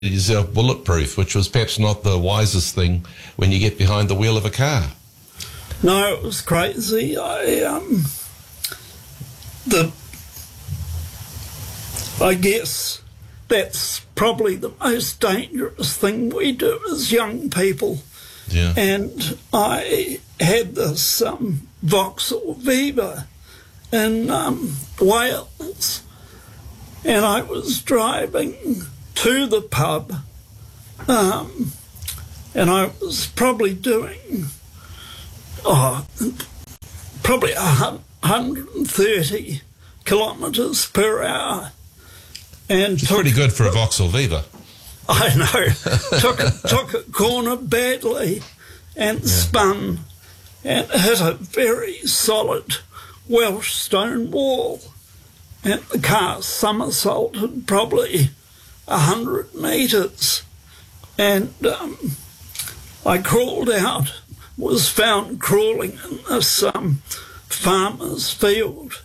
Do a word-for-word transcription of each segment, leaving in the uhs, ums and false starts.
yourself bulletproof, which was perhaps not the wisest thing when you get behind the wheel of a car. No, it was crazy. I um, the I guess that's probably the most dangerous thing we do as young people. Yeah. And I had this um, Vauxhall Viva in um, Wales, and I was driving to the pub, um, and I was probably doing oh, probably one hundred thirty kilometres per hour. And It's took, pretty good for a Vauxhall Viva. I know. took, a, took a corner badly and yeah. spun and hit a very solid Welsh stone wall. And the car somersaulted probably a hundred metres. And um, I crawled out, was found crawling in this um, farmer's field,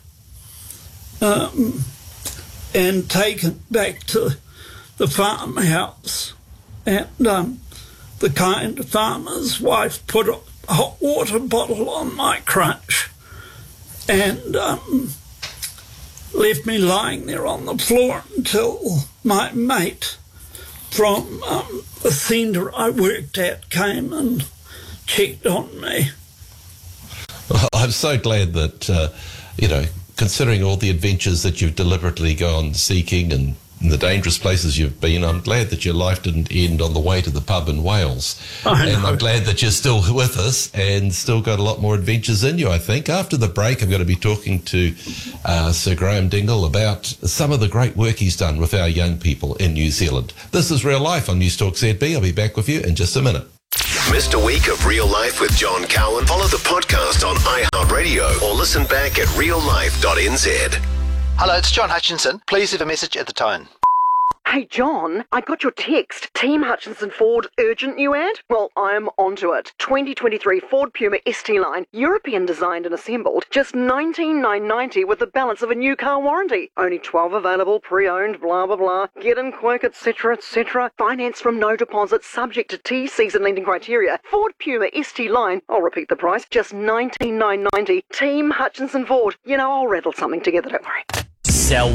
um, and taken back to the farmhouse. And um, the kind farmer's wife put a hot water bottle on my crutch and um, left me lying there on the floor until my mate from um, the centre I worked at came and checked on me. Well, I'm so glad that, uh, you know, considering all the adventures that you've deliberately gone seeking and the dangerous places you've been, I'm glad that your life didn't end on the way to the pub in Wales. I and know. I'm glad that you're still with us and still got a lot more adventures in you, I think. After the break, I'm going to be talking to uh, Sir Graham Dingle about some of the great work he's done with our young people in New Zealand. This is Real Life on News Talk Z B. I'll be back with you in just a minute. Missed a week of Real Life with John Cowan? Follow the podcast on iHeartRadio or listen back at real life dot n z. Hello, it's John Hutchinson. Please leave a message at the tone. Hey, John, I got your text. Team Hutchinson Ford urgent new ad? Well, I'm onto it. twenty twenty-three Ford Puma S T line, European designed and assembled, just nineteen thousand nine hundred ninety with the balance of a new car warranty. Only twelve available, pre-owned, blah, blah, blah. Get in quick, et cetera, et cetera. Finance from no deposit, subject to T season lending criteria. Ford Puma S T line, I'll repeat the price, just nineteen thousand nine hundred ninety. Team Hutchinson Ford. You know, I'll rattle something together, don't worry. Sell